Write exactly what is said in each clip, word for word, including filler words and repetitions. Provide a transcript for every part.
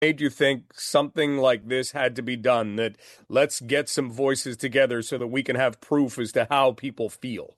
made you think something like this had to be done? That let's get some voices together so that we can have proof as to how people feel.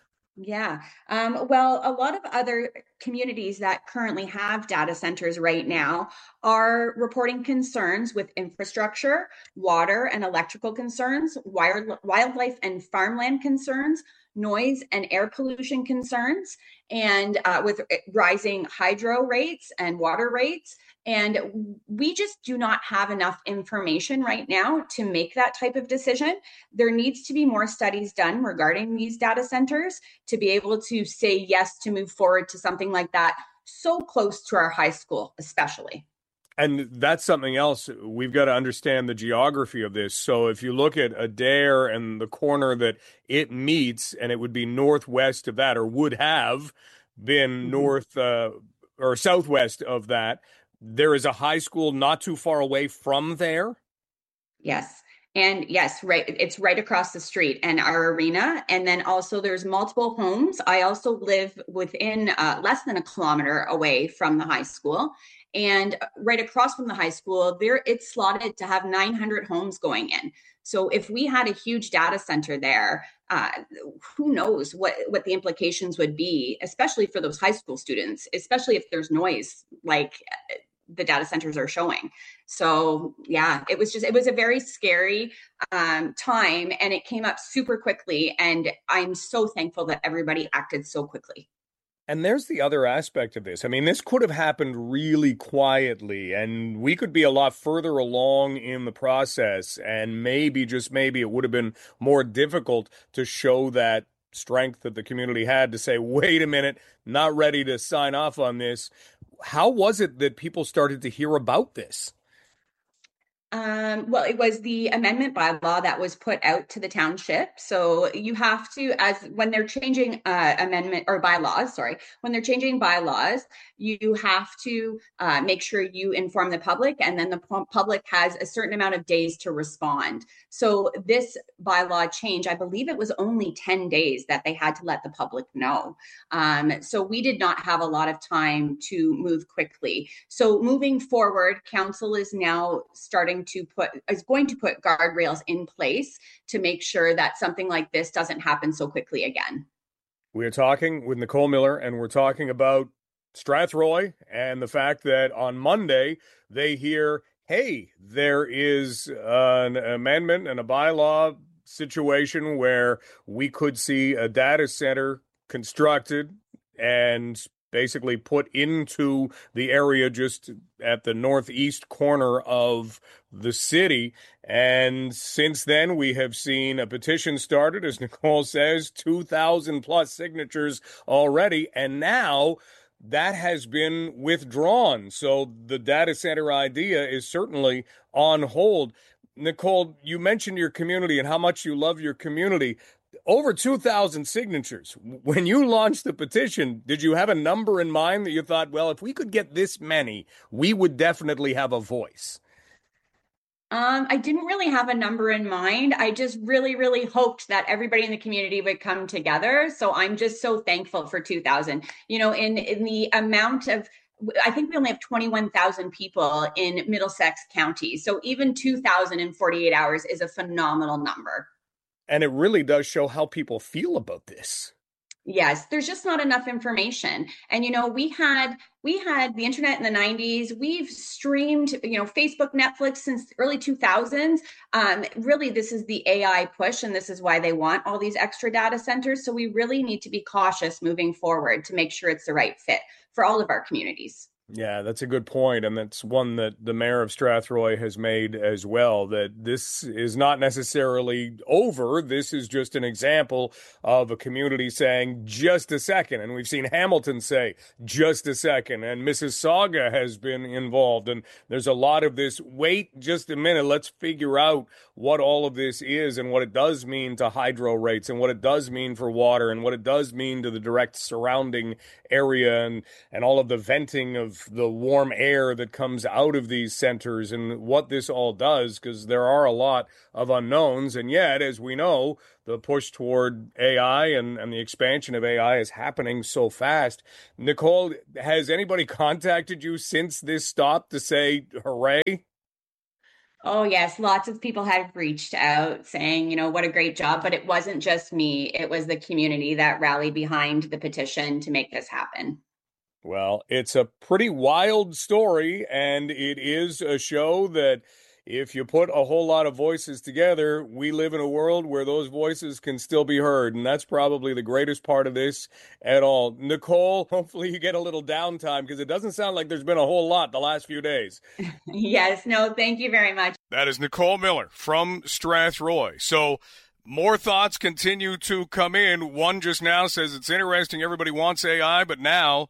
Yeah. Um, well, a lot of other communities that currently have data centers right now are reporting concerns with infrastructure, water and electrical concerns, wild, wildlife and farmland concerns, noise and air pollution concerns, and uh, with rising hydro rates and water rates. And we just do not have enough information right now to make that type of decision. There needs to be more studies done regarding these data centers to be able to say yes to move forward to something like that so close to our high school, especially. And that's something else. We've got to understand the geography of this. So if you look at Adair and the corner that it meets, and it would be northwest of that, or would have been Mhm. north uh, or southwest of that, there is a high school not too far away from there. Yes. And yes, right. It's right across the street and our arena. And then also there's multiple homes. I also live within uh, less than a kilometer away from the high school. And right across from the high school, there it's slotted to have nine hundred homes going in. So if we had a huge data center there, uh, who knows what what the implications would be, especially for those high school students, especially if there's noise like the data centers are showing. So yeah, it was just, it was a very scary um, time, and it came up super quickly. And I'm so thankful that everybody acted so quickly. And there's the other aspect of this. I mean, this could have happened really quietly, and we could be a lot further along in the process. And maybe, just maybe, it would have been more difficult to show that strength that the community had to say, wait a minute, not ready to sign off on this. How was it that people started to hear about this? Um, well, it was the amendment bylaw that was put out to the township. So you have to, as when they're changing uh, amendment or bylaws, sorry, when they're changing bylaws, you have to uh, make sure you inform the public, and then the public has a certain amount of days to respond. So this bylaw change, I believe it was only ten days that they had to let the public know. Um, so we did not have a lot of time to move quickly. So moving forward, council is now starting to put, is going to put guardrails in place to make sure that something like this doesn't happen so quickly again. We're talking with Nicole Miller, and we're talking about Strathroy and the fact that on Monday they hear, hey, there is an amendment and a bylaw situation where we could see a data center constructed and basically put into the area just at the northeast corner of the city. And since then, we have seen a petition started, as Nicole says, two thousand plus signatures already. And now that has been withdrawn. So the data center idea is certainly on hold. Nicole, you mentioned your community and how much you love your community. Over two thousand signatures. When you launched the petition, did you have a number in mind that you thought, well, if we could get this many, we would definitely have a voice? Um, I didn't really have a number in mind. I just really, really hoped that everybody in the community would come together. So I'm just so thankful for two thousand. You know, in in the amount of, I think we only have twenty-one thousand people in Middlesex County. So even two thousand in forty-eight hours is a phenomenal number. And it really does show how people feel about this. Yes, there's just not enough information. And you know, we had we had the internet in the nineties. We've streamed, you know, Facebook, Netflix since the early two thousands. Um, really, this is the A I push, and this is why they want all these extra data centers. So we really need to be cautious moving forward to make sure it's the right fit for all of our communities. Yeah, that's a good point, and that's one that the mayor of Strathroy has made as well, that this is not necessarily over. This is just an example of a community saying, just a second. And we've seen Hamilton say, just a second. And Mississauga has been involved. And there's a lot of this, wait just a minute, let's figure out what all of this is and what it does mean to hydro rates and what it does mean for water and what it does mean to the direct surrounding area and, and all of the venting of of the warm air that comes out of these centers and what this all does, because there are a lot of unknowns. And yet, as we know, the push toward A I and, and the expansion of A I is happening so fast. Nicole, has anybody contacted you since this stopped to say hooray? Oh, yes. Lots of people have reached out saying, you know, what a great job. But it wasn't just me. It was the community that rallied behind the petition to make this happen. Well, it's a pretty wild story, and it is a show that if you put a whole lot of voices together, we live in a world where those voices can still be heard, and that's probably the greatest part of this at all. Nicole, hopefully you get a little downtime, because it doesn't sound like there's been a whole lot the last few days. Yes, no, thank you very much. That is Nicole Miller from Strathroy. So more thoughts continue to come in. One just now says it's interesting, everybody wants A I, but now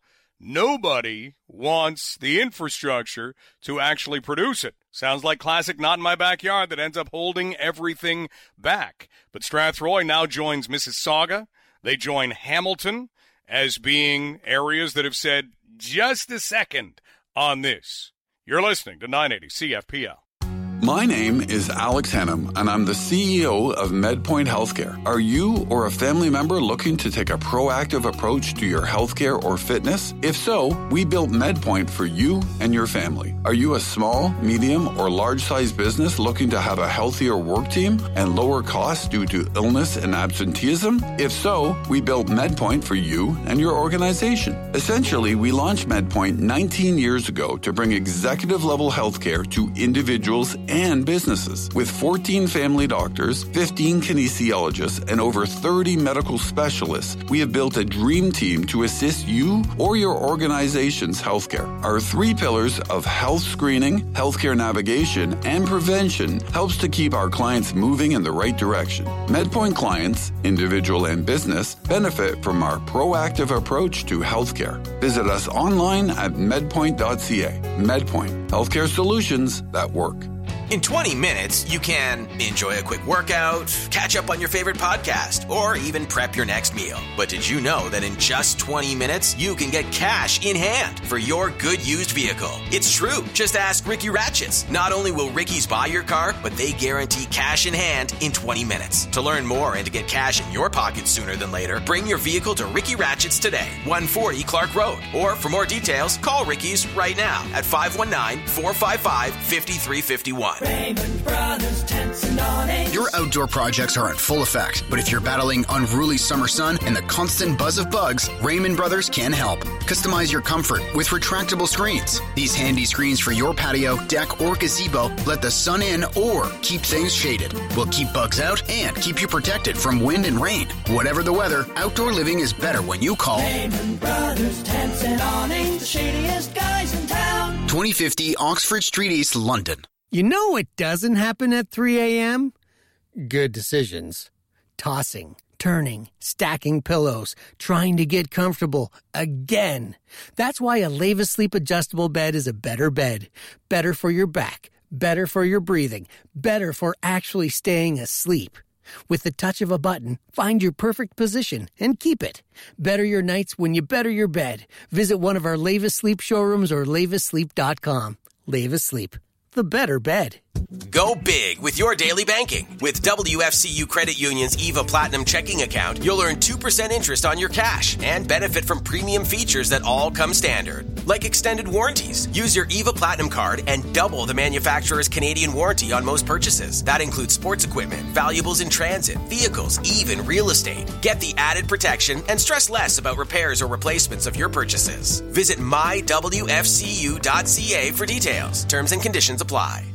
nobody wants the infrastructure to actually produce it. Sounds like classic not in my backyard that ends up holding everything back. But Strathroy now joins Mississauga. They join Hamilton as being areas that have said just a second on this. You're listening to nine eighty C F P L. My name is Alex Hannum, and I'm the C E O of MedPoint Healthcare. Are you or a family member looking to take a proactive approach to your healthcare or fitness? If so, we built MedPoint for you and your family. Are you a small, medium, or large-sized business looking to have a healthier work team and lower costs due to illness and absenteeism? If so, we built MedPoint for you and your organization. Essentially, we launched MedPoint nineteen years ago to bring executive-level healthcare to individuals and businesses. With fourteen family doctors, fifteen kinesiologists, and over thirty medical specialists, we have built a dream team to assist you or your organization's healthcare. Our three pillars of health screening, healthcare navigation, and prevention helps to keep our clients moving in the right direction. MedPoint clients, individual and business, benefit from our proactive approach to healthcare. Visit us online at medpoint dot c a. MedPoint, healthcare solutions that work. In twenty minutes, you can enjoy a quick workout, catch up on your favorite podcast, or even prep your next meal. But did you know that in just twenty minutes, you can get cash in hand for your good used vehicle? It's true. Just ask Ricky Ratchets. Not only will Ricky's buy your car, but they guarantee cash in hand in twenty minutes. To learn more and to get cash in your pocket sooner than later, bring your vehicle to Ricky Ratchets today, one forty Clark Road. Or for more details, call Ricky's right now at five one nine, four five five, five three five one. Raymond Brothers Tents and Awnings. Your outdoor projects are in full effect, but if you're battling unruly summer sun and the constant buzz of bugs, Raymond Brothers can help. Customize your comfort with retractable screens. These handy screens for your patio, deck, or gazebo let the sun in or keep things shaded. Will keep bugs out and keep you protected from wind and rain. Whatever the weather, outdoor living is better when you call Raymond Brothers Tents and Awnings, the shadiest guys in town. twenty fifty Oxford Street East, London. You know what doesn't happen at three a.m.? Good decisions. Tossing, turning, stacking pillows, trying to get comfortable again. That's why a Leva Sleep adjustable bed is a better bed. Better for your back, better for your breathing, better for actually staying asleep. With the touch of a button, find your perfect position and keep it. Better your nights when you better your bed. Visit one of our Leva Sleep showrooms or leva sleep dot com. Leva Sleep, the better bed. Go big with your daily banking. With W F C U Credit Union's EVA Platinum checking account, you'll earn two percent interest on your cash and benefit from premium features that all come standard, like extended warranties. Use your EVA Platinum card and double the manufacturer's Canadian warranty on most purchases. That includes sports equipment, valuables in transit, vehicles, even real estate. Get the added protection and stress less about repairs or replacements of your purchases. Visit my w f c u dot c a for details. Terms and conditions apply.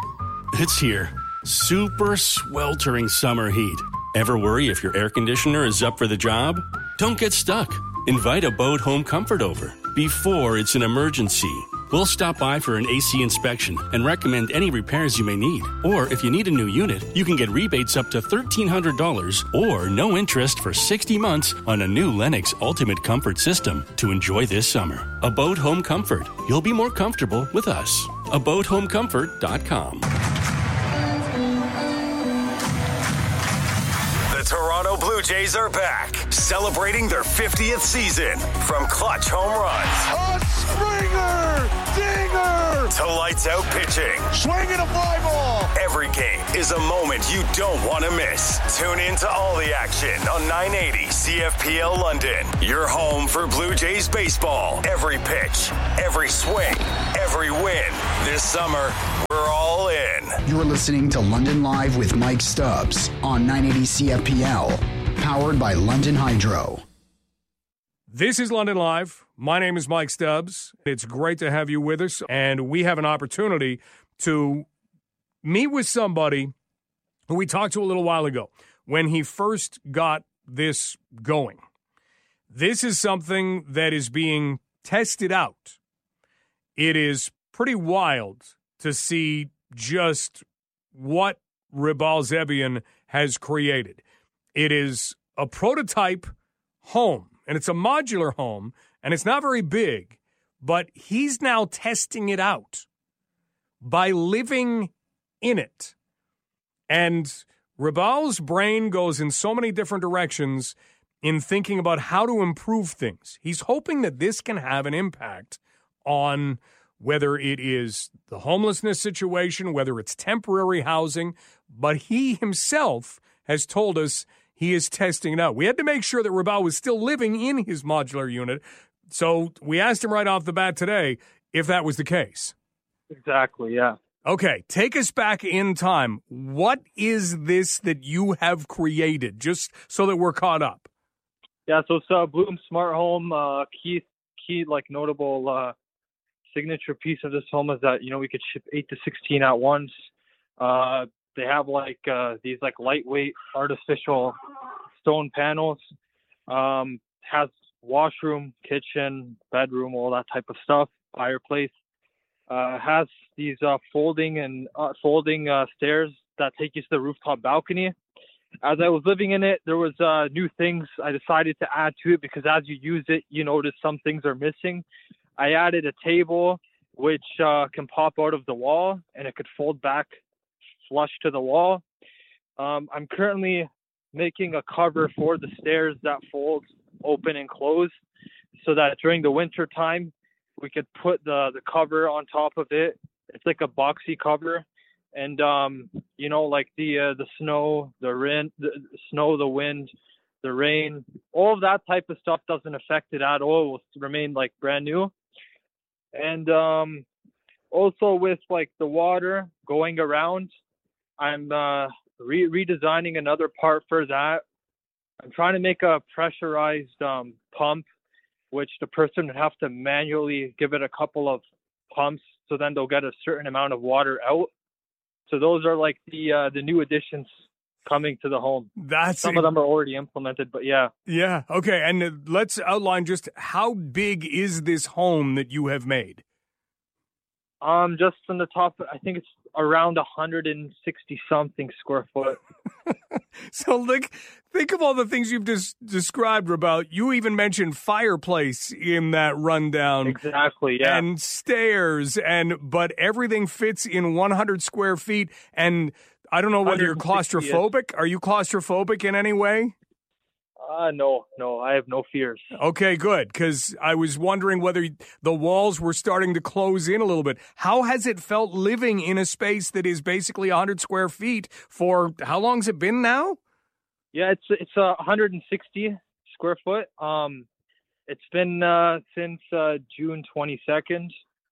It's here. Super sweltering summer heat. Ever worry if your air conditioner is up for the job? Don't get stuck. Invite a Abode Home Comfort over before it's an emergency. We'll stop by for an A C inspection and recommend any repairs you may need. Or if you need a new unit, you can get rebates up to thirteen hundred dollars or no interest for sixty months on a new Lennox Ultimate Comfort system to enjoy this summer. Abode Home Comfort. You'll be more comfortable with us. abode home comfort dot com. Toronto Blue Jays are back, celebrating their fiftieth season. From clutch home runs, a Springer, dinger, to lights out pitching, swinging a fly ball. Every game is a moment you don't want to miss. Tune in to all the action on nine eighty C F P L London. Your home for Blue Jays baseball. Every pitch, every swing, every win. This summer, we're all in. You're listening to London Live with Mike Stubbs on nine eighty C F P L, powered by London Hydro. This is London Live. My name is Mike Stubbs. It's great to have you with us, and we have an opportunity to meet with somebody who we talked to a little while ago when he first got this going. This is something that is being tested out. It is pretty wild to see just what Ribal Zebian has created. It is a prototype home, and it's a modular home, and it's not very big, but he's now testing it out by living in it. And Ribal's brain goes in so many different directions in thinking about how to improve things. He's hoping that this can have an impact on whether it is the homelessness situation, whether it's temporary housing, but he himself has told us he is testing it out. We had to make sure that Ribal was still living in his modular unit, so we asked him right off the bat today if that was the case. Exactly, yeah. Okay, take us back in time. What is this that you have created, just so that we're caught up? Yeah, so it's a Bloom Smart Home. Uh, key, key, like notable uh, signature piece of this home is that, you know, we could ship eight to sixteen at once. Uh, they have like uh, these like lightweight artificial stone panels. Um, has washroom, kitchen, bedroom, all that type of stuff. Fireplace. Uh, has these uh, folding and uh, folding uh, stairs that take you to the rooftop balcony. As I was living in it, there was uh, new things I decided to add to it because as you use it, you notice some things are missing. I added a table which uh, can pop out of the wall and it could fold back flush to the wall. Um, I'm currently making a cover for the stairs that folds open and close so that during the winter time, we could put the, the cover on top of it. It's like a boxy cover. And, um, you know, like the uh, the snow, the, rain, the snow, the wind, the rain, all of that type of stuff doesn't affect it at all. It will remain like brand new. And um, also with like the water going around, I'm uh, re- redesigning another part for that. I'm trying to make a pressurized um, pump, which the person would have to manually give it a couple of pumps, so then they'll get a certain amount of water out. So those are like the uh, the new additions coming to the home. That's Some a- of them are already implemented, but yeah. Yeah, okay, and uh, let's outline just how big is this home that you have made? Um, just from the top, I think it's around one hundred sixty something square foot. So, like, think of all the things you've just described about. You even mentioned fireplace in that rundown. Exactly, yeah. And stairs, and but everything fits in one hundred square feet. And I don't know whether you're claustrophobic. Are you claustrophobic in any way? Uh, no, no, I have no fears. Okay, good, because I was wondering whether the walls were starting to close in a little bit. How has it felt living in a space that is basically one hundred square feet for, how long's it been now? Yeah, it's it's uh, one hundred sixty square foot. Um, it's been uh, since uh, June twenty-second.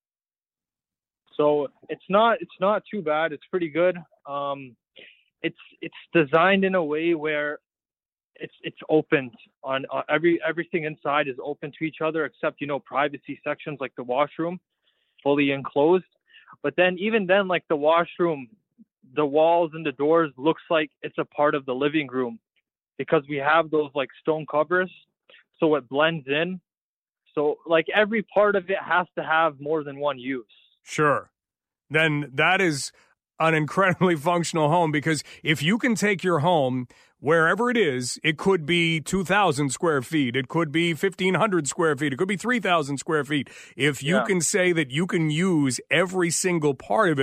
So it's not it's not too bad. It's pretty good. Um, it's it's designed in a way where it's it's open on uh, every everything inside is open to each other except, you know, privacy sections like the washroom, fully enclosed. But then even then, like the washroom, the walls and the doors looks like it's a part of the living room because we have those like stone covers, so it blends in. So like every part of it has to have more than one use. Sure. Then that is an incredibly functional home, because if you can take your home wherever it is, it could be two thousand square feet, it could be fifteen hundred square feet, it could be three thousand square feet. If you yeah. can say that you can use every single part of it,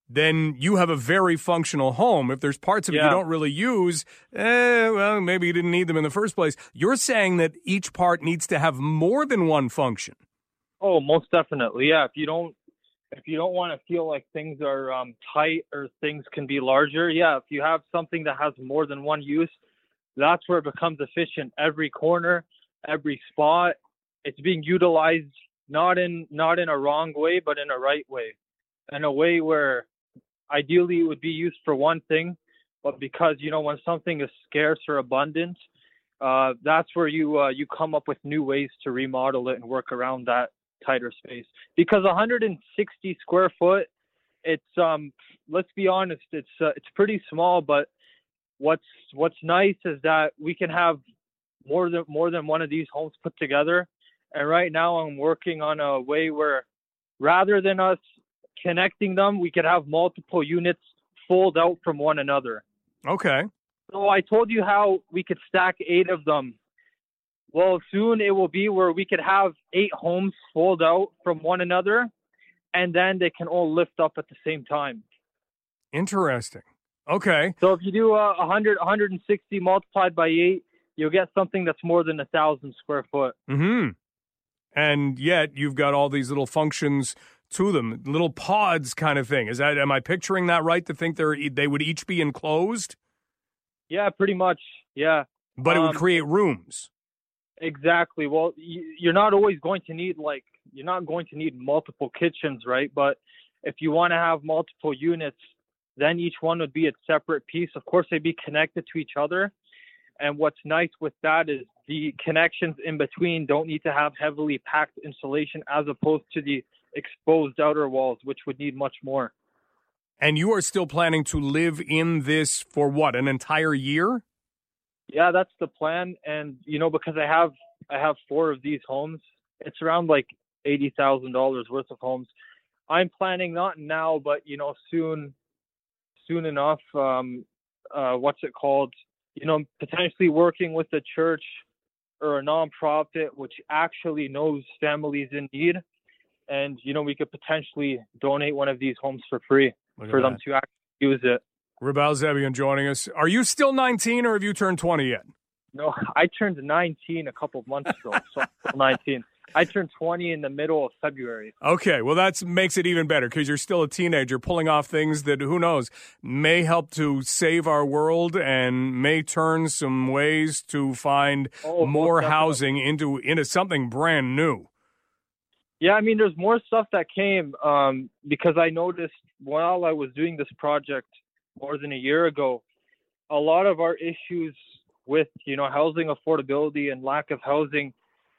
then you have a very functional home. If there's parts of it Yeah. you don't really use, eh, well, maybe you didn't need them in the first place. You're saying that each part needs to have more than one function. Oh, most definitely. Yeah. If you don't, if you don't want to feel like things are um, tight or things can be larger, yeah. If you have something that has more than one use, that's where it becomes efficient. Every corner, every spot, it's being utilized not in not in a wrong way, but in a right way, in a way where ideally it would be used for one thing, but because, you know, when something is scarce or abundant, uh, that's where you uh, you come up with new ways to remodel it and work around that tighter space. Because one hundred sixty square foot, it's um let's be honest, it's uh, it's pretty small. But what's what's nice is that we can have more than more than one of these homes put together. And right now I'm working on a way where rather than us connecting them, we could have multiple units fold out from one another. Okay. So I told you how we could stack eight of them. Well, soon it will be where we could have eight homes fold out from one another, and then they can all lift up at the same time. Interesting. Okay. So if you do uh, one hundred, one hundred sixty multiplied by eight, you'll get something that's more than a thousand square foot. Mm-hmm. And yet you've got all these little functions to them, little pods kind of thing. Is that, am I picturing that right, to think they're they would each be enclosed? Yeah, pretty much. Yeah. But it would Um, create rooms. Exactly. Well, you- you're not always going to need like you're not going to need multiple kitchens, right? But if you want to have multiple units, then each one would be a separate piece. Of course, they'd be connected to each other. And what's nice with that is the connections in between don't need to have heavily packed insulation as opposed to the exposed outer walls, which would need much more. And you are still planning to live in this for what, an entire year? Yeah, that's the plan. And, you know, because I have I have four of these homes, it's around like eighty thousand dollars worth of homes. I'm planning not now, but, you know, soon, soon enough, um, uh, what's it called? You know, potentially working with a church or a nonprofit which actually knows families in need. And, you know, we could potentially donate one of these homes for free Look at for them that. to actually use it. Rubal Zebian joining us. Are you still nineteen or have you turned twenty yet? No, I turned nineteen a couple of months ago, so I'm still nineteen. I turned twenty in the middle of February. Okay, well, that makes it even better because you're still a teenager pulling off things that, who knows, may help to save our world and may turn some ways to find Oh, more most definitely. housing into into something brand new. Yeah, I mean, there's more stuff that came um, because I noticed while I was doing this project more than a year ago, a lot of our issues with, you know, housing affordability and lack of housing,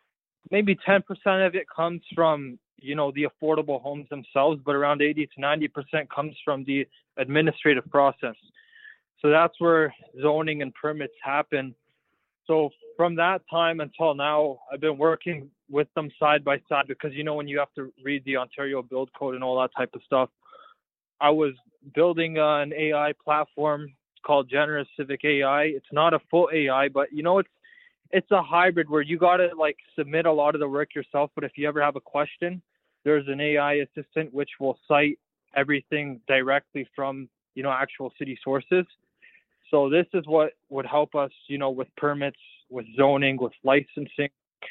maybe ten percent of it comes from, you know, the affordable homes themselves, but around eighty to ninety percent comes from the administrative process. So that's where zoning and permits happen. So from that time until now, I've been working with them side by side because, you know, when you have to read the Ontario Build Code and all that type of stuff, I was building uh, an A I platform called Generous Civic A I. It's not a full A I, but, you know, it's it's a hybrid where you got to, like, submit a lot of the work yourself. But if you ever have a question, there's an A I assistant which will cite everything directly from, you know, actual city sources. So this is what would help us, you know, with permits, with zoning, with licensing.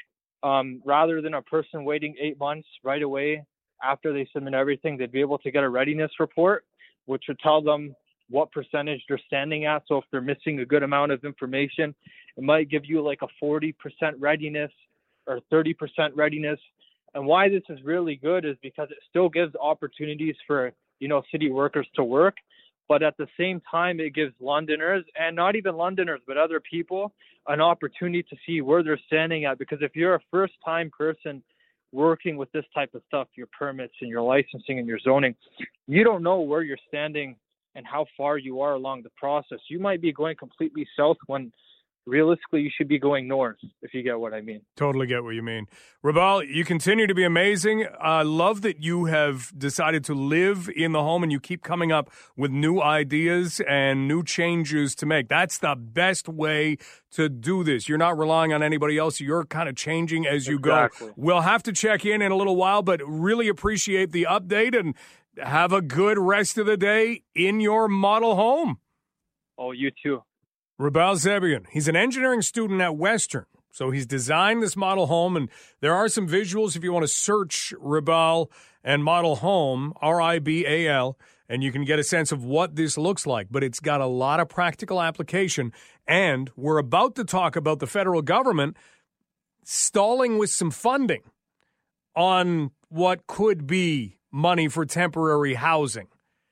Um, rather than a person waiting eight months right away after they submit everything, they'd be able to get a readiness report, which would tell them what percentage they're standing at. So if they're missing a good amount of information, it might give you like a forty percent readiness or thirty percent readiness. And why this is really good is because it still gives opportunities for, you know, city workers to work. But at the same time, it gives Londoners, and not even Londoners, but other people, an opportunity to see where they're standing at. Because if you're a first-time person working with this type of stuff, your permits and your licensing and your zoning, you don't know where you're standing and how far you are along the process. You might be going completely south when realistically you should be going north, if you get what I mean. Totally get what you mean. Rubal, you continue to be amazing. I love that you have decided to live in the home and you keep coming up with new ideas and new changes to make. That's the best way to do this. You're not relying on anybody else. You're kind of changing as you Exactly. go. We'll have to check in in a little while, but really appreciate the update and have a good rest of the day in your model home. Oh, you too. Rubal Zebian, he's an engineering student at Western. So he's designed this model home, and there are some visuals if you want to search Rubal and model home, R I B A L, and you can get a sense of what this looks like. But it's got a lot of practical application, and we're about to talk about the federal government stalling with some funding on what could be money for temporary housing.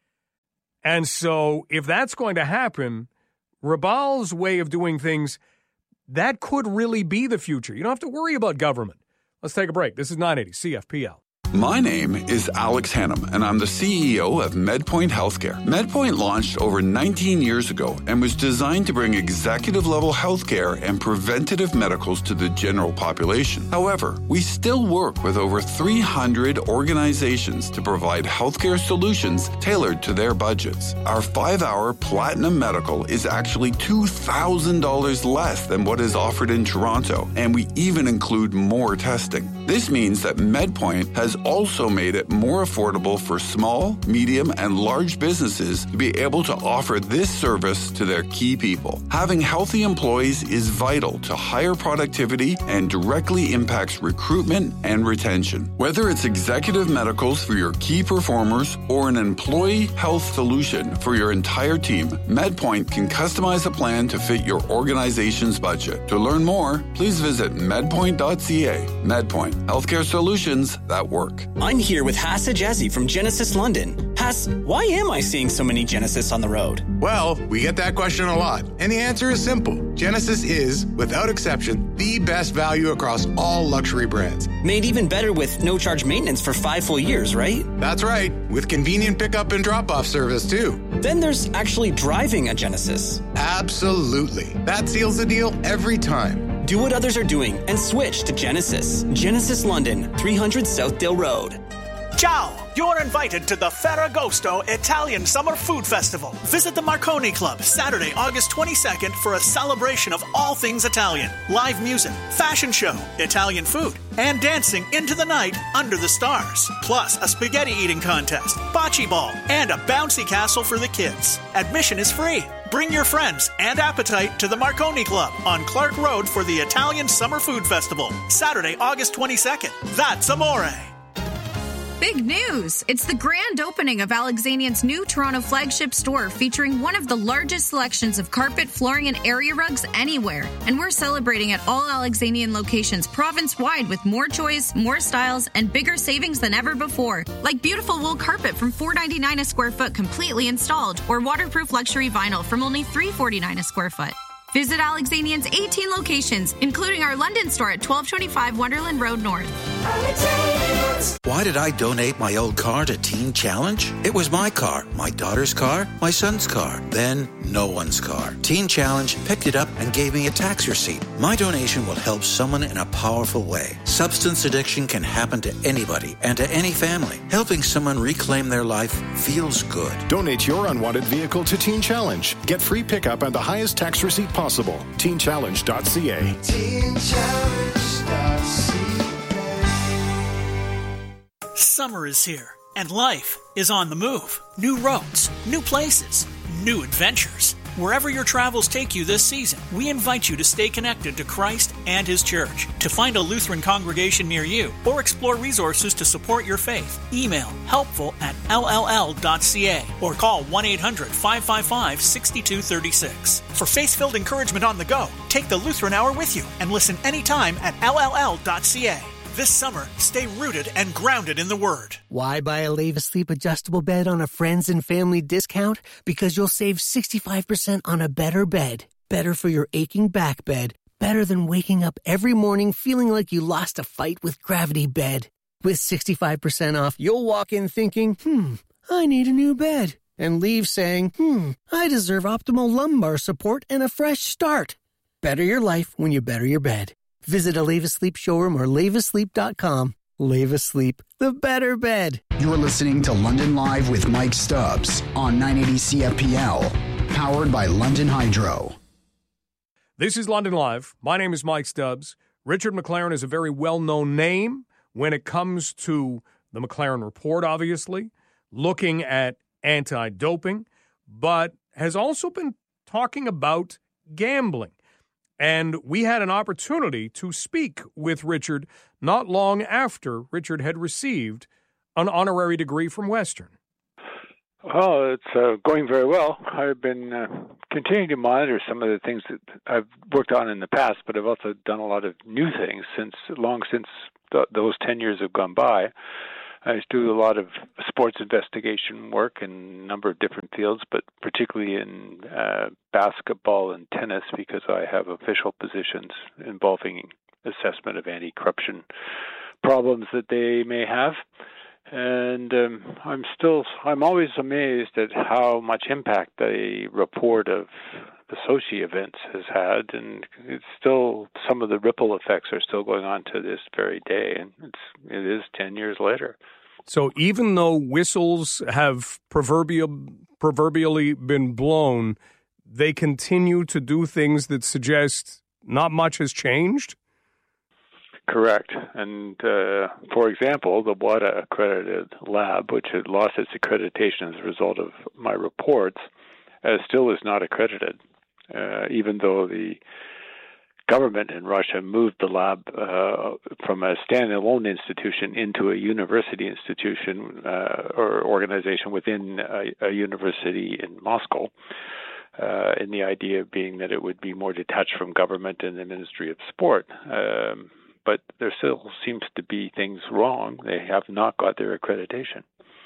And so if that's going to happen, Rubal's way of doing things, that could really be the future. You don't have to worry about government. Let's take a break. This is nine eighty C F P L. My name is Alex Hannum, and I'm the C E O of MedPoint Healthcare. MedPoint launched over nineteen years ago and was designed to bring executive-level healthcare and preventative medicals to the general population. However, we still work with over three hundred organizations to provide healthcare solutions tailored to their budgets. Our five-hour Platinum Medical is actually two thousand dollars less than what is offered in Toronto, and we even include more testing. This means that MedPoint has also made it more affordable for small, medium, and large businesses to be able to offer this service to their key people. Having healthy employees is vital to higher productivity and directly impacts recruitment and retention. Whether it's executive medicals for your key performers or an employee health solution for your entire team, MedPoint can customize a plan to fit your organization's budget. To learn more, please visit medpoint dot c a. MedPoint, healthcare solutions that work. I'm here with Hass Ajazi from Genesis London. Hass, why am I seeing so many Genesis on the road? Well, we get that question a lot, and the answer is simple. Genesis is, without exception, the best value across all luxury brands. Made even better with no-charge maintenance for five full years, right? That's right, with convenient pickup and drop-off service, too. Then there's actually driving a Genesis. Absolutely. That seals the deal every time. Do what others are doing and switch to Genesis. Genesis London, three hundred Southdale Road. Ciao! You're invited to the Ferragosto Italian Summer Food Festival. Visit the Marconi Club Saturday, August twenty-second for a celebration of all things Italian. Live music, fashion show, Italian food, and dancing into the night under the stars. Plus a spaghetti eating contest, bocce ball, and a bouncy castle for the kids. Admission is free. Bring your friends and appetite to the Marconi Club on Clark Road for the Italian Summer Food Festival. Saturday, August twenty-second. That's amore. Big news! It's the grand opening of Alexanian's new Toronto flagship store featuring one of the largest selections of carpet, flooring, and area rugs anywhere. And we're celebrating at all Alexanian locations province-wide with more choice, more styles, and bigger savings than ever before. Like beautiful wool carpet from four dollars and ninety-nine cents a square foot completely installed, or waterproof luxury vinyl from only three dollars and forty-nine cents a square foot. Visit Alexanian's eighteen locations, including our London store at twelve twenty-five Wonderland Road North. Why did I donate my old car to Teen Challenge? It was my car, my daughter's car, my son's car, then no one's car. Teen Challenge picked it up and gave me a tax receipt. My donation will help someone in a powerful way. Substance addiction can happen to anybody and to any family. Helping someone reclaim their life feels good. Donate your unwanted vehicle to Teen Challenge. Get free pickup and the highest tax receipt possible. teen challenge dot c a. teen challenge dot c a. Summer is here, and life is on the move. New roads, new places, new adventures. Wherever your travels take you this season, we invite you to stay connected to Christ and His Church. To find a Lutheran congregation near you or explore resources to support your faith, email helpful at l l l dot c a or call one eight hundred five five five six two three six. For faith-filled encouragement on the go, take the Lutheran Hour with you and listen anytime at l l l dot c a. This summer, stay rooted and grounded in the Word. Why buy a Lave Asleep adjustable bed on a friends and family discount? Because you'll save sixty-five percent on a better bed. Better for your aching back bed. Better than waking up every morning feeling like you lost a fight with Gravity Bed. With sixty-five percent off, you'll walk in thinking, hmm, I need a new bed. And leave saying, hmm, I deserve optimal lumbar support and a fresh start. Better your life when you better your bed. Visit a Lave Asleep showroom or lave asleep dot com. Lave Asleep, the better bed. You're listening to London Live with Mike Stubbs on nine eighty C F P L, powered by London Hydro. This is London Live. My name is Mike Stubbs. Richard McLaren is a very well-known name when it comes to the McLaren Report, obviously. looking at anti-doping, but has also been talking about gambling. And we had an opportunity to speak with Richard not long after Richard had received an honorary degree from Western. Well, it's uh, going very well. I've been uh, continuing to monitor some of the things that I've worked on in the past, but I've also done a lot of new things since long since th- those ten years have gone by. I do a lot of sports investigation work in a number of different fields, but particularly in uh, basketball and tennis, because I have official positions involving assessment of anti-corruption problems that they may have. And um, I'm still, I'm always amazed at how much impact the report of the Sochi events has had, and it's still, some of the ripple effects are still going on to this very day, and it's, it is ten years later. So even though whistles have proverbial, proverbially been blown, they continue to do things that suggest not much has changed? Correct. And, uh, for example, the WADA accredited lab, which had lost its accreditation as a result of my reports, uh, still is not accredited, uh, even though the government in Russia moved the lab uh, from a standalone institution into a university institution uh, or organization within a, a university in Moscow. Uh, and the idea being that it would be more detached from government and the Ministry of Sport. Um, but there still seems to be things wrong. They have not got their accreditation.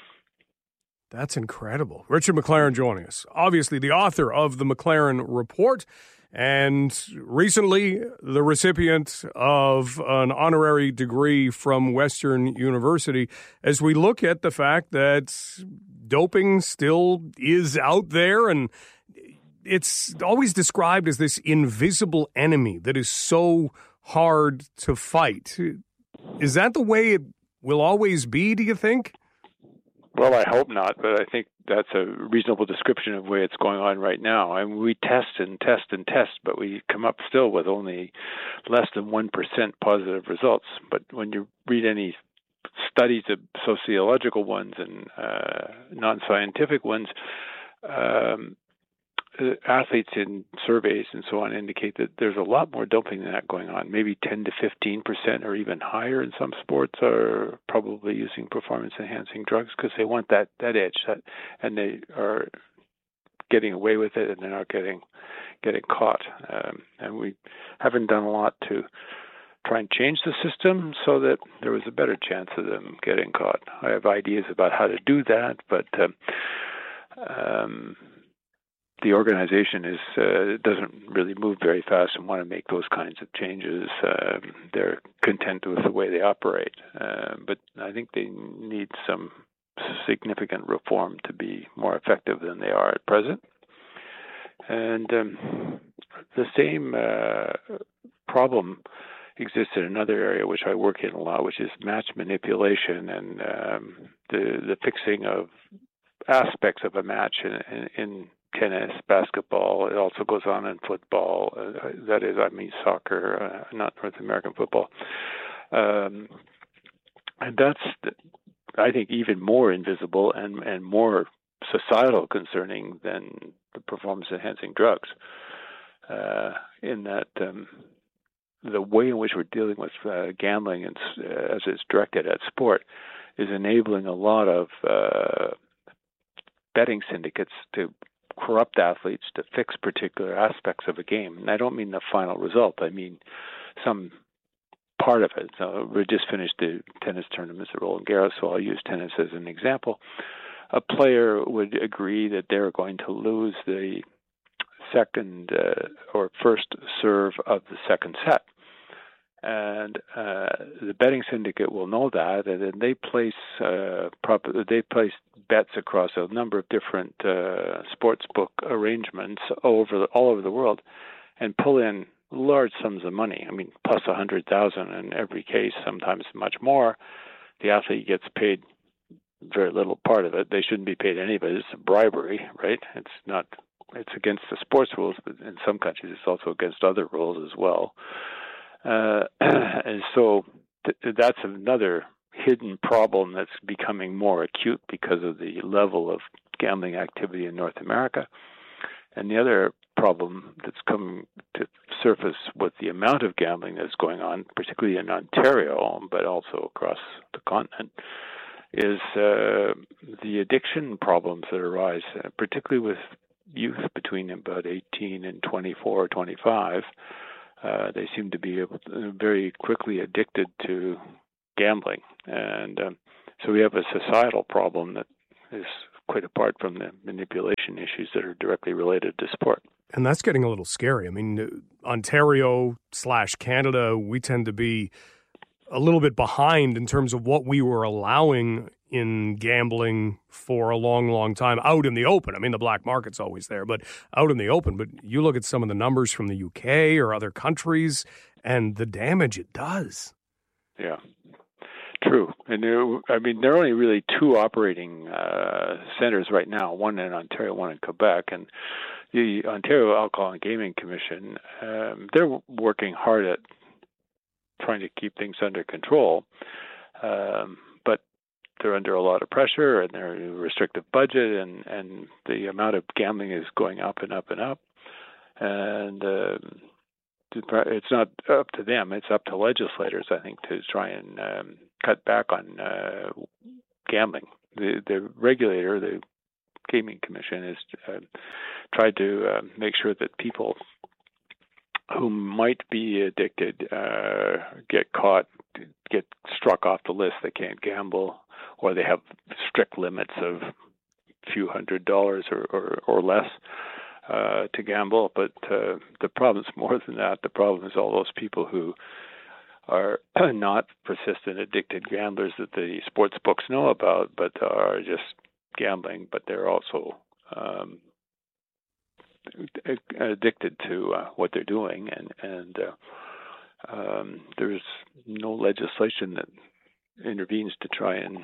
That's incredible. Richard McLaren joining us, obviously the author of the McLaren Report, and recently the recipient of an honorary degree from Western University. As we look at the fact that doping still is out there, and it's always described as this invisible enemy that is so hard to fight. Is that the way it will always be, do you think? Well, I hope not, but I think that's a reasonable description of the way it's going on right now. I mean, we test and test and test, but we come up still with only less than one percent positive results. But when you read any studies, of sociological ones and uh, non-scientific ones, um, athletes in surveys and so on indicate that there's a lot more doping than that going on. Maybe ten to fifteen percent or even higher in some sports are probably using performance-enhancing drugs because they want that, that edge, that, and they are getting away with it and they're not getting getting caught. Um, and we haven't done a lot to try and change the system so that there was a better chance of them getting caught. I have ideas about how to do that, but um, um the organization is uh, doesn't really move very fast and want to make those kinds of changes. Uh, they're content with the way they operate, uh, but I think they need some significant reform to be more effective than they are at present. And um, the same uh, problem exists in another area which I work in a lot, which is match manipulation and um, the the fixing of aspects of a match in, in, in tennis, basketball. It also goes on in football. Uh, that is, I mean, soccer, uh, not North American football. Um, and that's, I think, even more invisible and, and more societal concerning than the performance-enhancing drugs. Uh, in that, um, the way in which we're dealing with uh, gambling, and, uh, as it's directed at sport, is enabling a lot of uh, betting syndicates to corrupt athletes to fix particular aspects of a game. And I don't mean the final result. I mean some part of it. So we just finished the tennis tournaments at Roland Garros, so I'll use tennis as an example. A player would agree that they're going to lose the second uh, or first serve of the second set. And uh, the betting syndicate will know that, and then they place uh, prop- they place bets across a number of different uh, sports book arrangements all over the, all over the world, and pull in large sums of money. I mean, plus a hundred thousand in every case, sometimes much more. The athlete gets paid very little part of it. They shouldn't be paid any of it. It's bribery, right? It's not. It's against the sports rules, but in some countries, it's also against other rules as well. Uh, and so th- that's another hidden problem that's becoming more acute because of the level of gambling activity in North America. And the other problem that's come to surface with the amount of gambling that's going on, particularly in Ontario, but also across the continent, is uh, the addiction problems that arise, uh, particularly with youth between about eighteen and twenty-four or twenty-five. Uh, they seem to be able to, very quickly addicted to gambling. And um, so we have a societal problem that is quite apart from the manipulation issues that are directly related to sport. And that's getting a little scary. I mean, Ontario slash Canada, we tend to be a little bit behind in terms of what we were allowing in gambling for a long, long time out in the open. I mean, the black market's always there, but out in the open. But you look at some of the numbers from the U K or other countries and the damage it does. Yeah. True. And there, I mean, there are only really two operating uh, centers right now, one in Ontario, one in Quebec. And the Ontario Alcohol and Gaming Commission, um, they're working hard at trying to keep things under control. Um, but they're under a lot of pressure, and they're a restrictive budget, and, and the amount of gambling is going up and up and up. And um, it's not up to them. It's up to legislators, I think, to try and um, cut back on uh, gambling. The the regulator, the Gaming Commission, has uh, tried to uh, make sure that people who might be addicted uh, get caught, get struck off the list. They can't gamble, or they have strict limits of a few hundred dollars or, or, or less uh, to gamble. But uh, the problem's more than that. The problem is all those people who are not persistent, addicted gamblers that the sports books know about, but are just gambling, but they're also um, addicted to uh, what they're doing, and and uh, um, there's no legislation that intervenes to try and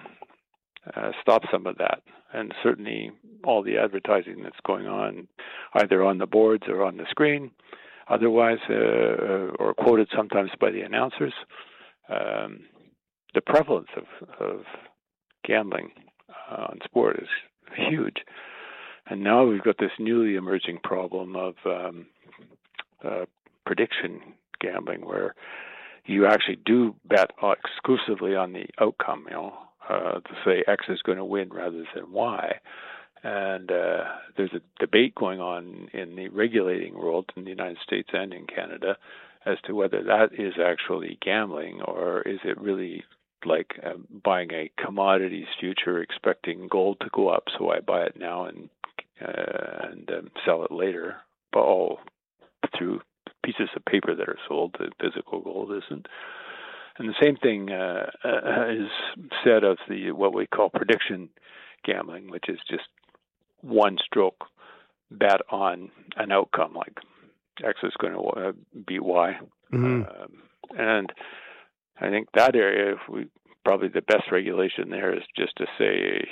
uh, stop some of that. And certainly all the advertising that's going on, either on the boards or on the screen, otherwise, uh, or quoted sometimes by the announcers, um, the prevalence of, of gambling uh, on sport is huge. And now we've got this newly emerging problem of um, uh, prediction gambling, where you actually do bet exclusively on the outcome, you know, uh, to say X is going to win rather than Y. And uh, there's a debate going on in the regulating world in the United States and in Canada as to whether that is actually gambling, or is it really like uh, buying a commodities future, expecting gold to go up, so I buy it now and uh, and um, sell it later, but all through pieces of paper that are sold. The physical gold isn't. And the same thing uh, uh, is said of the what we call prediction gambling, which is just one stroke bet on an outcome, like X is going to uh, beat Y. Mm-hmm. Um, and I think that area, if we probably the best regulation there is just to say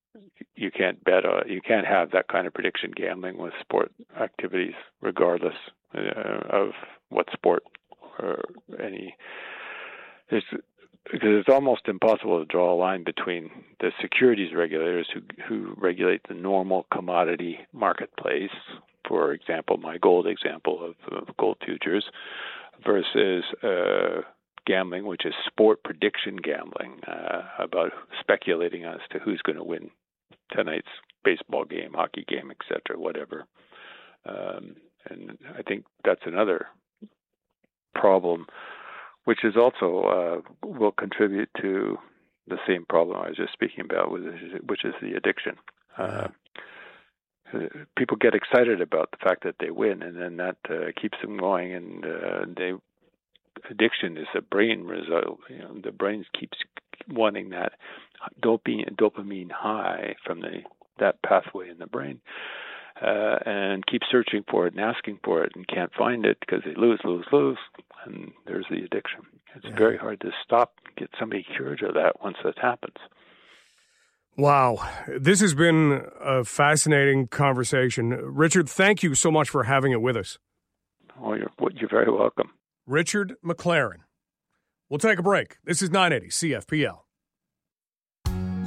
you can't bet, uh, you can't have that kind of prediction gambling with sport activities, regardless uh, of what sport or any. There's, because it's almost impossible to draw a line between the securities regulators who who regulate the normal commodity marketplace, for example, my gold example of, of gold futures, versus uh, gambling, which is sport prediction gambling, uh, about speculating as to who's going to win tonight's baseball game, hockey game, et cetera, whatever. Um, and I think that's another problem, which is also uh, will contribute to the same problem I was just speaking about, which is the addiction. Uh, people get excited about the fact that they win, and then that uh, keeps them going. And uh, they addiction is a brain result. You know, the brain keeps wanting that dopamine dopamine high from the that pathway in the brain. Uh, and keep searching for it and asking for it and can't find it because they lose, lose, lose, and there's the addiction. It's yeah. very hard to stop, get somebody cured of that once that happens. Wow. This has been a fascinating conversation. Richard, thank you so much for having it with us. Oh, you're, you're very welcome. Richard McLaren. We'll take a break. This is nine eighty C F P L.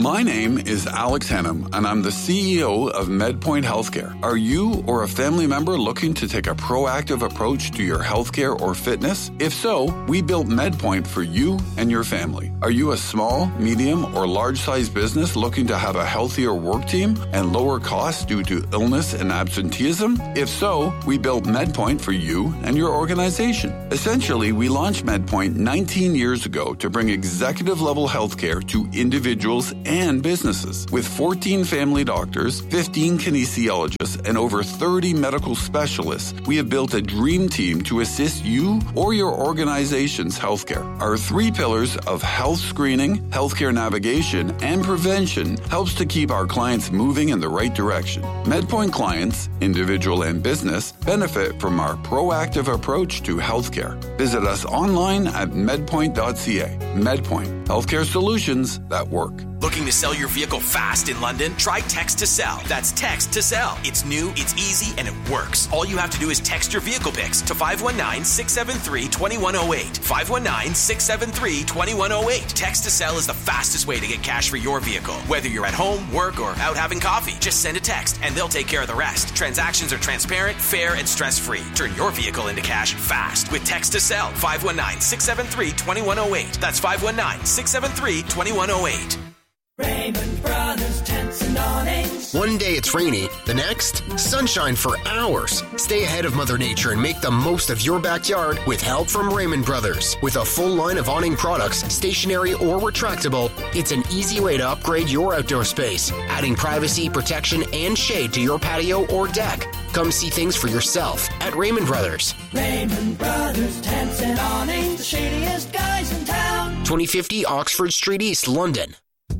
My name is Alex Hennam, and I'm the C E O of MedPoint Healthcare. Are you or a family member looking to take a proactive approach to your healthcare or fitness? If so, we built MedPoint for you and your family. Are you a small, medium, or large-sized business looking to have a healthier work team and lower costs due to illness and absenteeism? If so, we built MedPoint for you and your organization. Essentially, we launched MedPoint nineteen years ago to bring executive-level healthcare to individuals and businesses. With fourteen family doctors, fifteen kinesiologists, and over thirty medical specialists, we have built a dream team to assist you or your organization's healthcare. Our three pillars of health screening, healthcare navigation, and prevention helps to keep our clients moving in the right direction. MedPoint clients, individual and business, benefit from our proactive approach to healthcare. Visit us online at medpoint dot c a. MedPoint, healthcare solutions that work. Looking to sell your vehicle fast in London? Try Text to Sell. That's Text to Sell. It's new, it's easy, and it works. All you have to do is text your vehicle pics to five one nine, six seven three, two one zero eight. five one nine, six seven three, two one zero eight. Text to Sell is the fastest way to get cash for your vehicle. Whether you're at home, work, or out having coffee, just send a text and they'll take care of the rest. Transactions are transparent, fair, and stress-free. Turn your vehicle into cash fast with Text to Sell. five one nine, six seven three, two one zero eight. That's five one nine, six seven three, two one zero eight. Raymond Brothers Tents and Awnings. One day it's rainy, the next, sunshine for hours. Stay ahead of Mother Nature and make the most of your backyard with help from Raymond Brothers. With a full line of awning products, stationary or retractable, it's an easy way to upgrade your outdoor space, adding privacy, protection, and shade to your patio or deck. Come see things for yourself at Raymond Brothers. Raymond Brothers Tents and Awnings, the shadiest guys in town. twenty fifty Oxford Street East, London.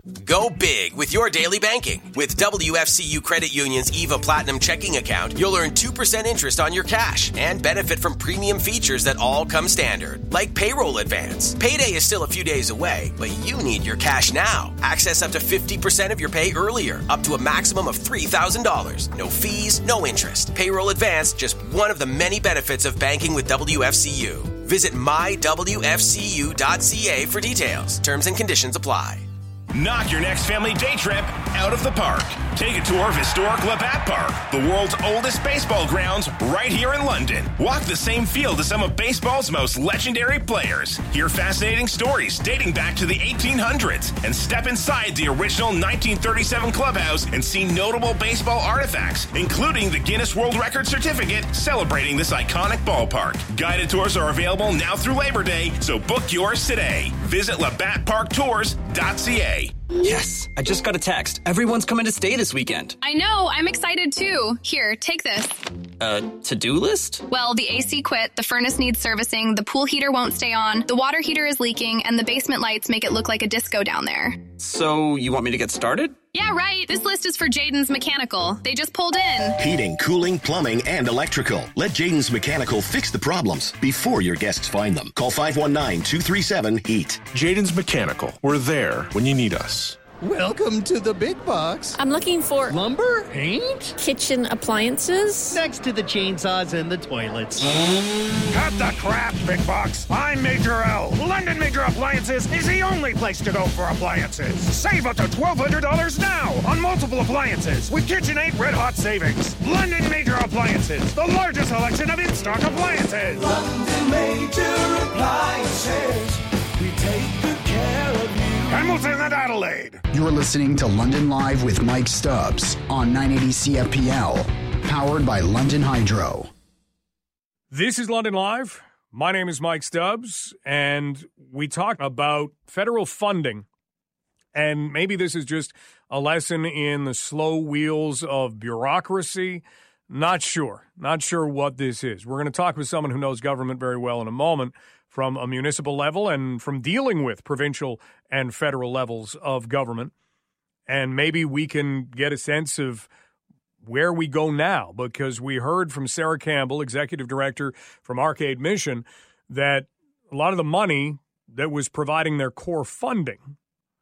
Go big with your daily banking. With W F C U Credit Union's E V A Platinum checking account, you'll earn two percent interest on your cash and benefit from premium features that all come standard, like payroll advance. Payday is still a few days away, but you need your cash now. Access up to fifty percent of your pay earlier, up to a maximum of three thousand dollars. No fees, no interest. Payroll advance, just one of the many benefits of banking with W F C U. Visit my w f c u dot c a for details. Terms and conditions apply. Knock your next family day trip out of the park. Take a tour of historic Labatt Park, the world's oldest baseball grounds, right here in London. Walk the same field as some of baseball's most legendary players. Hear fascinating stories dating back to the eighteen hundreds and step inside the original nineteen thirty-seven clubhouse and see notable baseball artifacts, including the Guinness World Record certificate celebrating this iconic ballpark. Guided tours are available now through Labor Day, so book yours today. Visit labatt park tours dot c a. Yes, I just got a text. Everyone's coming to stay this weekend. I know, I'm excited too. Here, take this. Uh, to-do list? Well, the A C quit, the furnace needs servicing, the pool heater won't stay on, the water heater is leaking, and the basement lights make it look like a disco down there. So, you want me to get started? Yeah, right. This list is for Jaden's Mechanical. They just pulled in. Heating, cooling, plumbing, and electrical. Let Jaden's Mechanical fix the problems before your guests find them. Call five one nine, two three seven, heat. Jaden's Mechanical. We're there when you need us. Welcome to the big box. I'm looking for lumber, paint, kitchen appliances. Next to the chainsaws and the toilets. Cut the crap, big box. I'm Major L. London Major Appliances is the only place to go for appliances. Save up to twelve hundred dollars now on multiple appliances with KitchenAid Red Hot Savings. London Major Appliances, the largest selection of in-stock appliances. London Major Appliances. We take good care of you. Hamilton and Adelaide. You're listening to London Live with Mike Stubbs on nine eighty C F P L, powered by London Hydro. This is London Live. My name is Mike Stubbs, and we talk about federal funding. And maybe this is just a lesson in the slow wheels of bureaucracy. Not sure. Not sure what this is. We're going to talk with someone who knows government very well in a moment, from a municipal level and from dealing with provincial and federal levels of government. And maybe we can get a sense of where we go now, because we heard from Sarah Campbell, executive director from Arcade Mission, that a lot of the money that was providing their core funding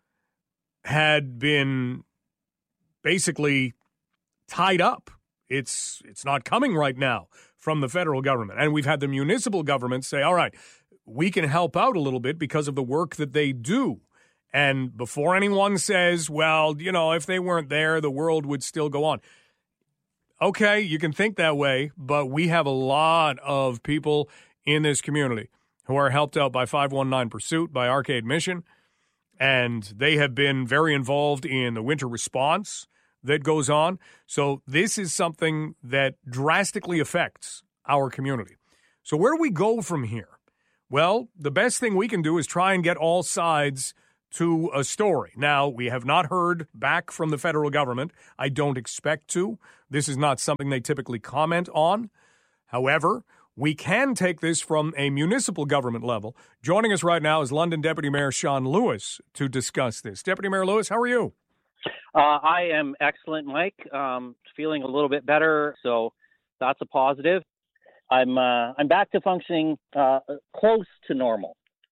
had been basically tied up. It's it's not coming right now from the federal government. And we've had the municipal government say, all right, we can help out a little bit because of the work that they do. And before anyone says, well, you know, if they weren't there, the world would still go on. Okay, you can think that way, but we have a lot of people in this community who are helped out by five one nine Pursuit, by Arcade Mission, and they have been very involved in the winter response that goes on. So this is something that drastically affects our community. So where do we go from here? Well, the best thing we can do is try and get all sides to a story. Now, we have not heard back from the federal government. I don't expect to. This is not something they typically comment on. However, we can take this from a municipal government level. Joining us right now is London Deputy Mayor Sean Lewis to discuss this. Deputy Mayor Lewis, how are you? Uh, I am excellent, Mike. Um, feeling a little bit better, so that's a positive. I'm uh, I'm back to functioning uh, close to normal.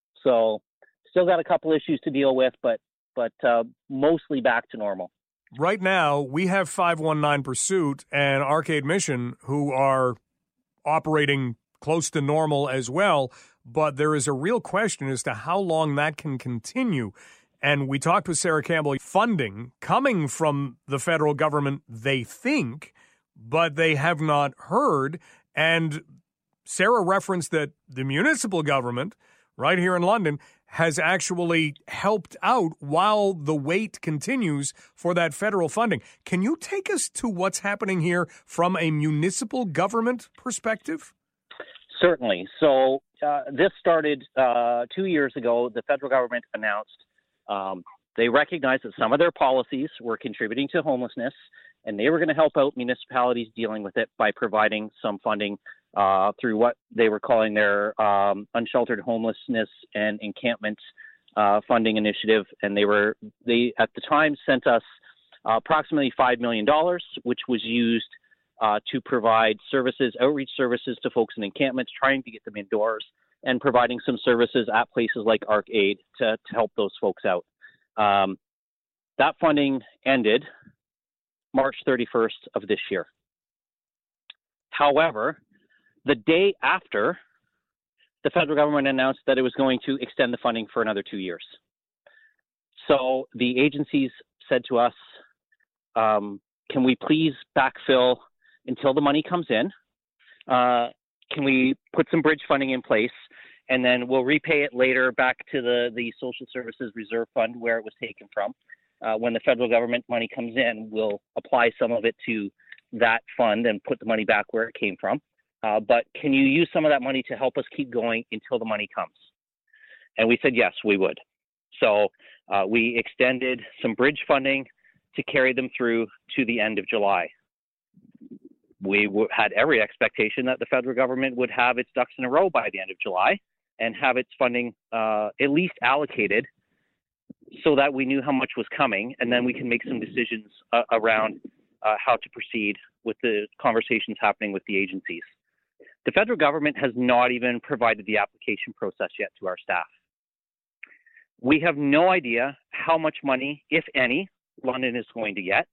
So still got a couple issues to deal with, but but uh, mostly back to normal. Right now, we have five one nine Pursuit and Arcade Mission who are operating close to normal as well, but there is a real question as to how long that can continue. And we talked with Sarah Campbell, funding coming from the federal government, they think, but they have not heard. And Sarah referenced that the municipal government right here in London has actually helped out while the wait continues for that federal funding. Can you take us to what's happening here from a municipal government perspective? Certainly. So uh, this started uh, two years ago. The federal government announced um, they recognized that some of their policies were contributing to homelessness, and they were going to help out municipalities dealing with it by providing some funding uh, through what they were calling their um, unsheltered homelessness and encampment uh, funding initiative. And they were they at the time sent us uh, approximately five million dollars, which was used uh, to provide services, outreach services to folks in encampments, trying to get them indoors, and providing some services at places like Arcade to, to help those folks out. Um, that funding ended March thirty-first of this year. However, the day after, the federal government announced that it was going to extend the funding for another two years. So the agencies said to us, um, can we please backfill until the money comes in? Uh, can we put some bridge funding in place? And then we'll repay it later back to the, the Social Services Reserve Fund where it was taken from. Uh, when the federal government money comes in, we'll apply some of it to that fund and put the money back where it came from. Uh, but can you use some of that money to help us keep going until the money comes? And we said, yes, we would. So uh, we extended some bridge funding to carry them through to the end of July. We w- had every expectation that the federal government would have its ducks in a row by the end of July and have its funding uh, at least allocated so that we knew how much was coming, and then we can make some decisions uh, around uh, how to proceed with the conversations happening with the agencies. The federal government has not even provided the application process yet to our staff. We have no idea how much money, if any, London is going to get.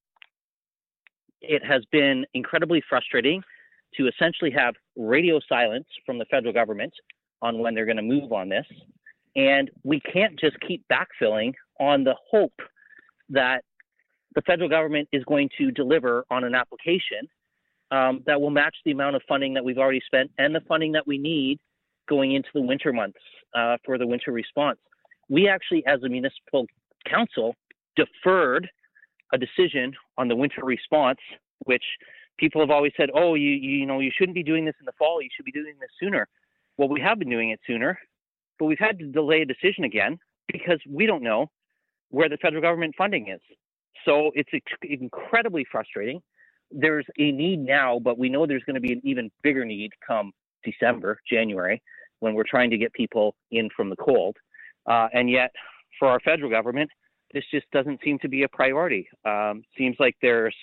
It has been incredibly frustrating to essentially have radio silence from the federal government on when they're going to move on this. And we can't just keep backfilling on the hope that the federal government is going to deliver on an application um, that will match the amount of funding that we've already spent and the funding that we need going into the winter months uh, for the winter response. We actually, as a municipal council, deferred a decision on the winter response, which people have always said, oh, you, you, you know, you shouldn't be doing this in the fall. You should be doing this sooner. Well, we have been doing it sooner, but we've had to delay a decision again because we don't know where the federal government funding is. So it's incredibly frustrating. There's a need now, but we know there's going to be an even bigger need come December, January, when we're trying to get people in from the cold. Uh, and yet, for our federal government, this just doesn't seem to be a priority. Um, seems like there's,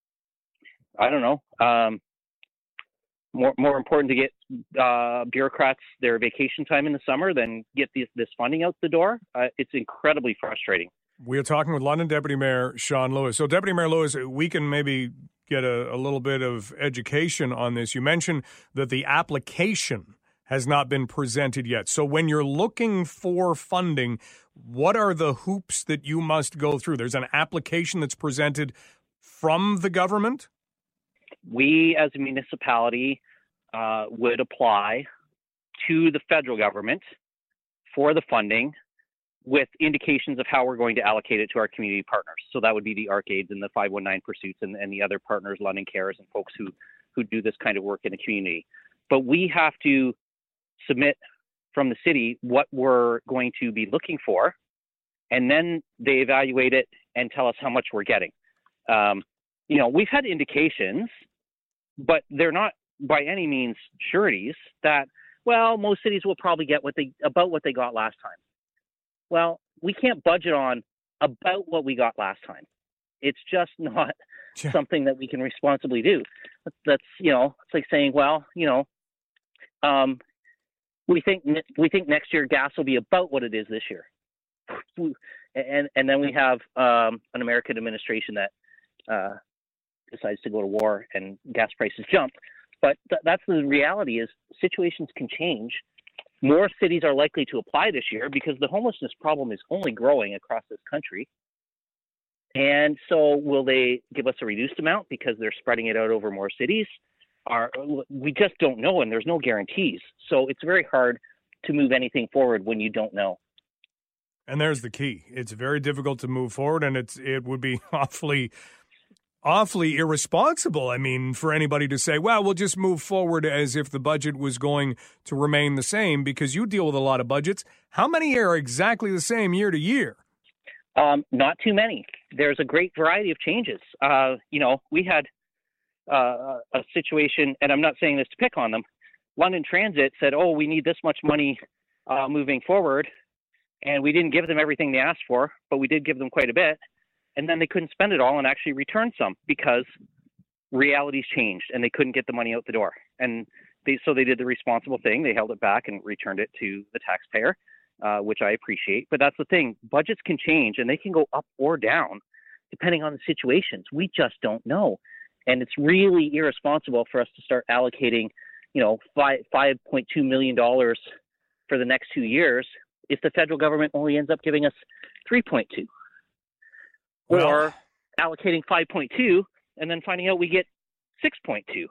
I don't know, um, more more important to get uh, bureaucrats their vacation time in the summer than get this, this funding out the door. Uh, it's incredibly frustrating. We are talking with London Deputy Mayor Sean Lewis. So, Deputy Mayor Lewis, we can maybe get a, a little bit of education on this. You mentioned that the application has not been presented yet. So when you're looking for funding, what are the hoops that you must go through? There's an application that's presented from the government? We, as a municipality, uh, would apply to the federal government for the funding with indications of how we're going to allocate it to our community partners. So that would be the Arcades and the five one nine Pursuits and, and the other partners, London Cares, and folks who, who do this kind of work in the community. But we have to submit from the city what we're going to be looking for, and then they evaluate it and tell us how much we're getting. Um, you know, we've had indications, but they're not by any means sureties that, well, most cities will probably get what they about what they got last time. Well, we can't budget on about what we got last time. It's just not yeah. something that we can responsibly do. That's, you know, it's like saying, well, you know, um, we think we think next year gas will be about what it is this year, and and then we have um, an American administration that uh, decides to go to war and gas prices jump. But th- that's the reality: is situations can change. More cities are likely to apply this year because the homelessness problem is only growing across this country. And so will they give us a reduced amount because they're spreading it out over more cities? Are, we just don't know, and there's no guarantees. So it's very hard to move anything forward when you don't know. And there's the key. It's very difficult to move forward, and it's it would be awfully awfully irresponsible, I mean, for anybody to say, well, we'll just move forward as if the budget was going to remain the same, because you deal with a lot of budgets. How many are exactly the same year to year? Um, not too many. There's a great variety of changes. Uh, you know, we had uh, a situation, and I'm not saying this to pick on them. London Transit said, oh, we need this much money uh, moving forward. And we didn't give them everything they asked for, but we did give them quite a bit. And then they couldn't spend it all and actually return some because realities changed and they couldn't get the money out the door. And they, so they did the responsible thing. They held it back and returned it to the taxpayer, uh, which I appreciate. But that's the thing. Budgets can change and they can go up or down depending on the situations. We just don't know. And it's really irresponsible for us to start allocating, you know, five, five point two million dollars for the next two years if the federal government only ends up giving us three point two. Well, or allocating five point two and then finding out we get six point two.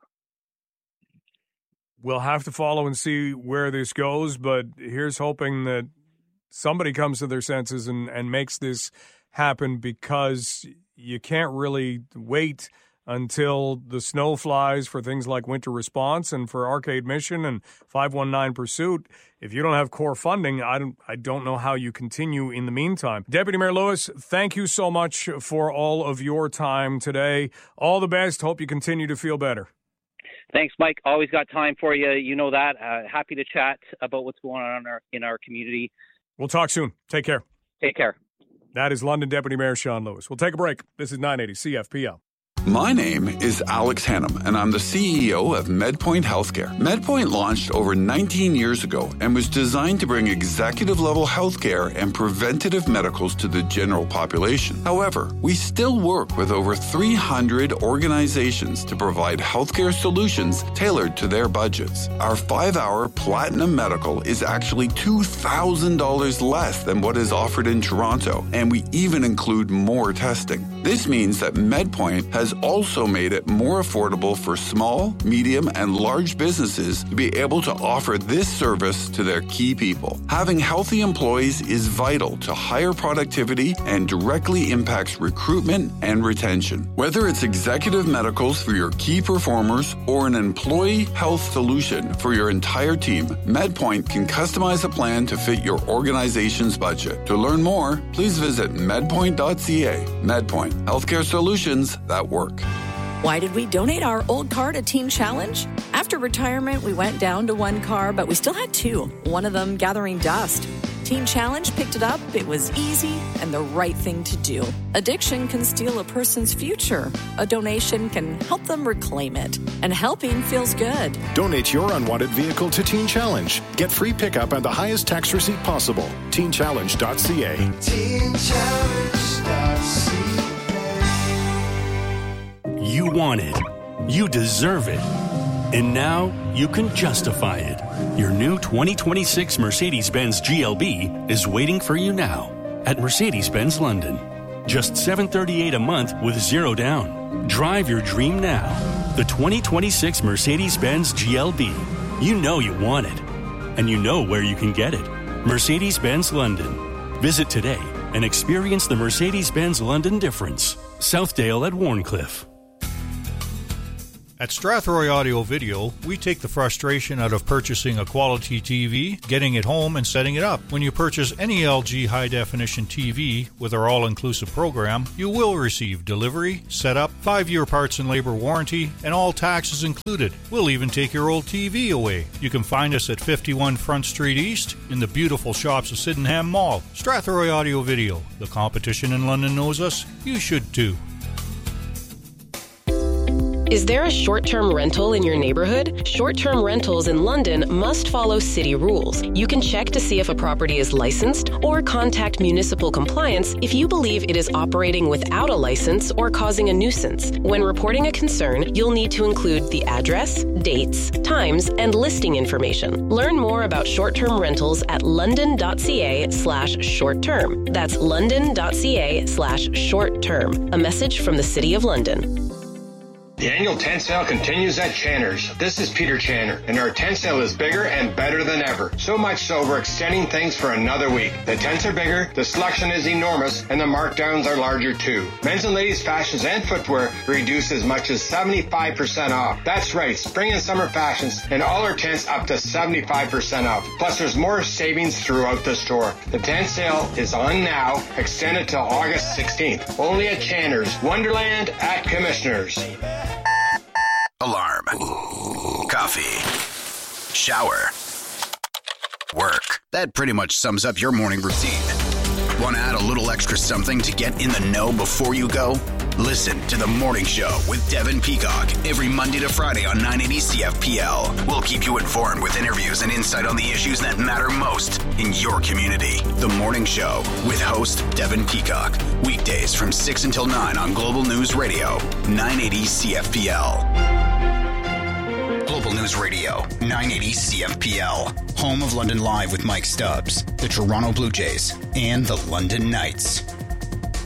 We'll have to follow and see where this goes, but here's hoping that somebody comes to their senses and, and makes this happen, because you can't really wait until the snow flies for things like Winter Response and for Arcade Mission and five one nine Pursuit. If you don't have core funding, I don't, I don't know how you continue in the meantime. Deputy Mayor Lewis, thank you so much for all of your time today. All the best. Hope you continue to feel better. Thanks, Mike. Always got time for you. You know that. Uh, happy to chat about what's going on in our, in our community. We'll talk soon. Take care. Take care. That is London Deputy Mayor Sean Lewis. We'll take a break. This is nine eighty C F P L. My name is Alex Hannum, and I'm the C E O of MedPoint Healthcare. MedPoint launched over nineteen years ago and was designed to bring executive-level healthcare and preventative medicals to the general population. However, we still work with over three hundred organizations to provide healthcare solutions tailored to their budgets. Our five-hour Platinum Medical is actually two thousand dollars less than what is offered in Toronto, and we even include more testing. This means that MedPoint has also made it more affordable for small, medium, and large businesses to be able to offer this service to their key people. Having healthy employees is vital to higher productivity and directly impacts recruitment and retention. Whether it's executive medicals for your key performers or an employee health solution for your entire team, MedPoint can customize a plan to fit your organization's budget. To learn more, please visit medpoint dot c a. MedPoint, healthcare solutions that work. Why did we donate our old car to Teen Challenge? After retirement, we went down to one car, but we still had two, one of them gathering dust. Teen Challenge picked it up, it was easy, and the right thing to do. Addiction can steal a person's future. A donation can help them reclaim it. And helping feels good. Donate your unwanted vehicle to Teen Challenge. Get free pickup and the highest tax receipt possible. teen challenge dot c a. teen challenge dot c a. You want it. You deserve it. And now you can justify it. Your new twenty twenty-six Mercedes-Benz G L B is waiting for you now at Mercedes-Benz London. Just seven hundred thirty-eight dollars a month with zero down. Drive your dream now. The twenty twenty-six Mercedes-Benz G L B. You know you want it. And you know where you can get it. Mercedes-Benz London. Visit today and experience the Mercedes-Benz London difference. Southdale at Warncliffe. At Strathroy Audio Video, we take the frustration out of purchasing a quality T V, getting it home, and setting it up. When you purchase any L G high-definition T V with our all-inclusive program, you will receive delivery, setup, five-year parts and labor warranty, and all taxes included. We'll even take your old T V away. You can find us at fifty-one Front Street East in the beautiful shops of Sydenham Mall. Strathroy Audio Video. The competition in London knows us. You should too. Is there a short-term rental in your neighborhood? Short-term rentals in London must follow city rules. You can check to see if a property is licensed or contact municipal compliance if you believe it is operating without a license or causing a nuisance. When reporting a concern, you'll need to include the address, dates, times, and listing information. Learn more about short-term rentals at london.ca slash short-term. That's london.ca slash short-term. A message from the City of London. The annual tent sale continues at Channer's. This is Peter Channer, and our tent sale is bigger and better than ever. So much so we're extending things for another week. The tents are bigger, the selection is enormous, and the markdowns are larger too. Men's and ladies' fashions and footwear reduced as much as seventy-five percent off. That's right, spring and summer fashions and all our tents up to seventy-five percent off. Plus there's more savings throughout the store. The tent sale is on now, extended till August sixteenth. Only at Channer's. Wonderland at Commissioners. Alarm. Coffee. Shower. Work. That pretty much sums up your morning routine. Want to add a little extra something to get in the know before you go? Listen to The Morning Show with Devin Peacock every Monday to Friday on nine eighty C F P L. We'll keep you informed with interviews and insight on the issues that matter most in your community. The Morning Show with host Devin Peacock. Weekdays from six until nine on Global News Radio, nine eighty C F P L. Global News Radio, nine eighty C F P L. Home of London Live with Mike Stubbs, the Toronto Blue Jays, and the London Knights.